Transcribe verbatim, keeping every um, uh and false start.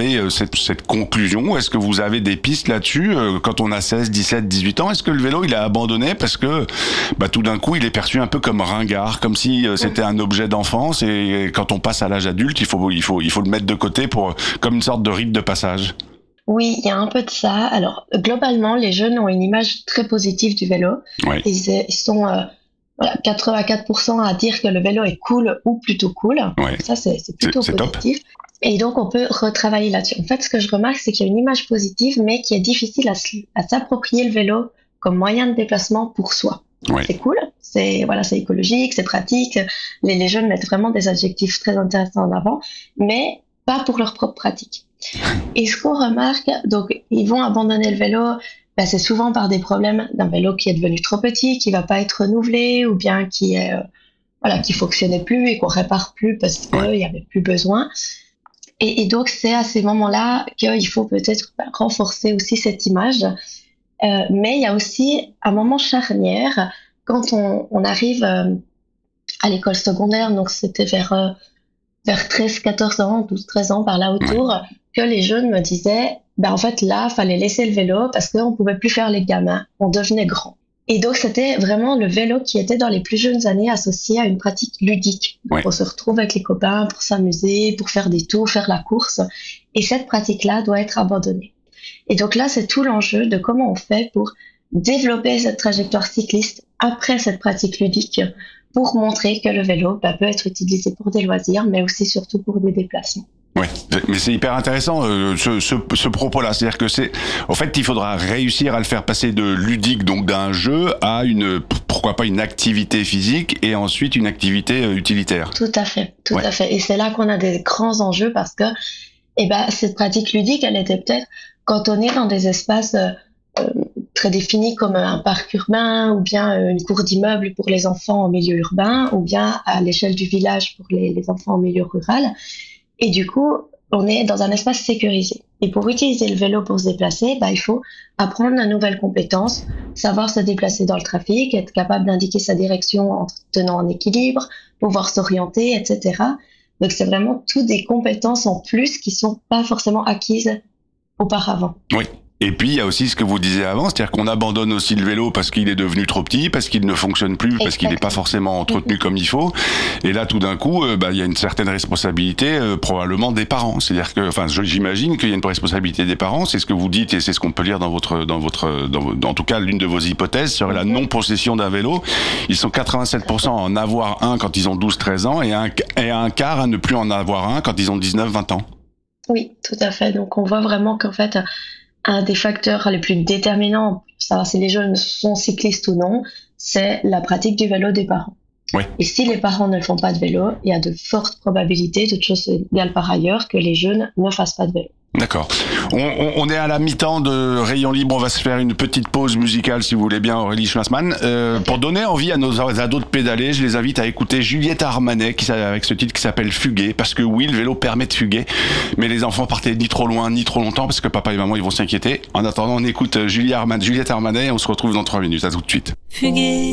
amené euh, cette, cette conclusion? Est-ce que vous avez des pistes là-dessus euh, quand on a seize, dix-sept, dix-huit ans? Est-ce que le vélo, il est abandonné parce que bah, tout d'un coup, il est perçu un peu comme ringard, comme si euh, c'était un objet d'enfance et quand on passe à l'âge adulte, il faut, il faut, il faut le mettre de côté pour, comme une sorte de rite de passage? Oui, il y a un peu de ça. Alors, globalement, les jeunes ont une image très positive du vélo. Ouais. Ils, ils sont euh, voilà, quatre-vingt-quatre pour cent à dire que le vélo est cool ou plutôt cool. Ouais. Ça, c'est, c'est plutôt c'est, c'est positif. Top. Et donc, on peut retravailler là-dessus. En fait, ce que je remarque, c'est qu'il y a une image positive, mais qui est difficile à, à s'approprier le vélo comme moyen de déplacement pour soi. Ouais. C'est cool, c'est voilà, c'est écologique, c'est pratique. Les, les jeunes mettent vraiment des adjectifs très intéressants en avant, mais pas pour leur propre pratique. Et ce qu'on remarque, donc ils vont abandonner le vélo, ben, c'est souvent par des problèmes d'un vélo qui est devenu trop petit, qui va pas être renouvelé, ou bien qui est euh, voilà, qui fonctionnait plus et qu'on répare plus parce qu'il ouais. y avait plus besoin. Et, et donc c'est à ces moments-là qu'il faut peut-être renforcer aussi cette image. Euh, mais il y a aussi un moment charnière quand on, on arrive euh, à l'école secondaire, donc c'était vers euh, vers treize, quatorze ans, douze, treize ans par là autour, ouais. que les jeunes me disaient, ben en fait là, fallait laisser le vélo parce qu'on pouvait plus faire les gamins, on devenait grand. Et donc c'était vraiment le vélo qui était dans les plus jeunes années associé à une pratique ludique. Ouais. On se retrouve avec les copains pour s'amuser, pour faire des tours, faire la course. Et cette pratique-là doit être abandonnée. Et donc là, c'est tout l'enjeu de comment on fait pour développer cette trajectoire cycliste après cette pratique ludique, pour montrer que le vélo bah, peut être utilisé pour des loisirs, mais aussi surtout pour des déplacements. Ouais, mais c'est hyper intéressant euh, ce, ce, ce propos-là. C'est-à-dire que c'est, en fait, il faudra réussir à le faire passer de ludique, donc d'un jeu, à une, pourquoi pas une activité physique et ensuite une activité euh, utilitaire. Tout à fait, tout ouais. à fait. Et c'est là qu'on a des grands enjeux parce que, eh ben, cette pratique ludique, elle était peut-être cantonnée dans des espaces euh, euh, très définis comme un parc urbain ou bien une cour d'immeuble pour les enfants en milieu urbain ou bien à l'échelle du village pour les, les enfants en milieu rural. Et du coup, on est dans un espace sécurisé. Et pour utiliser le vélo pour se déplacer, bah, il faut apprendre de nouvelles compétences, savoir se déplacer dans le trafic, être capable d'indiquer sa direction en tenant en équilibre, pouvoir s'orienter, et cetera. Donc c'est vraiment toutes des compétences en plus qui sont pas forcément acquises auparavant. Oui. Et puis, il y a aussi ce que vous disiez avant, c'est-à-dire qu'on abandonne aussi le vélo parce qu'il est devenu trop petit, parce qu'il ne fonctionne plus, parce qu'il n'est pas forcément entretenu comme il faut. Et là, tout d'un coup, euh, bah, il y a une certaine responsabilité, euh, probablement des parents. C'est-à-dire que, enfin, j'imagine qu'il y a une responsabilité des parents. C'est ce que vous dites et c'est ce qu'on peut lire dans votre, dans votre, dans, dans, en tout cas, l'une de vos hypothèses serait la non-possession d'un vélo. Ils sont quatre-vingt-sept pour cent à en avoir un quand ils ont douze, treize ans et un, et un quart à ne plus en avoir un quand ils ont dix-neuf, vingt ans. Oui, tout à fait. Donc, on voit vraiment qu'en fait, un des facteurs les plus déterminants pour savoir si les jeunes sont cyclistes ou non, c'est la pratique du vélo des parents. Oui. Et si les parents ne font pas de vélo, il y a de fortes probabilités, toutes choses égales par ailleurs, que les jeunes ne fassent pas de vélo. D'accord. On, on, on est à la mi-temps de Rayon Libre. On va se faire une petite pause musicale, si vous voulez bien, Aurélie Schwarzmann. Euh, okay. Pour donner envie à nos ados de pédaler, je les invite à écouter Juliette Armanet, qui, avec ce titre qui s'appelle Fuguer. Parce que oui, le vélo permet de fuguer. Mais les enfants partaient ni trop loin, ni trop longtemps, parce que papa et maman, ils vont s'inquiéter. En attendant, on écoute Juliette Armanet et on se retrouve dans trois minutes. À tout de suite. Fuguer.